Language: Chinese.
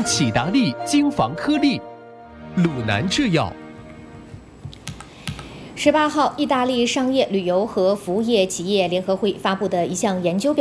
启达利精防颗粒，鲁南制药。 18号，意大利商业、旅游和服务业企业联合会发布的一项研究